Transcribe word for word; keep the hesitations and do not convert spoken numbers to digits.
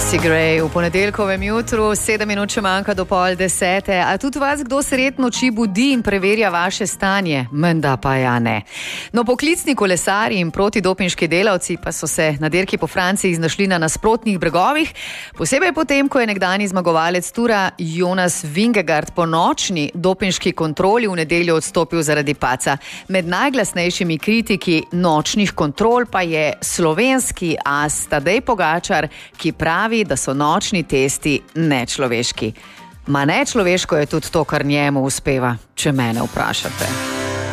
Lucy Gray v ponedeljkovem jutru, sedem minut še manjka do pol desete. A tudi vas kdo sred noči budi in preverja vaše stanje? Menda pa ja ne. No, poklicni kolesarji in protidopinški delavci pa so se na dirki po Franciji znašli na nasprotnih bregovih, posebej potem, ko je nekdani zmagovalec tura Jonas Vingegaard po nočni dopinški kontroli v nedeljo odstopil zaradi padca. Med najglasnejšimi kritiki nočnih kontrol pa je slovenski as Tadej Pogačar, ki pravi, da so nočni testi nečloveški. Ma nečloveško je tudi to, kar njemu uspeva, če mene vprašate.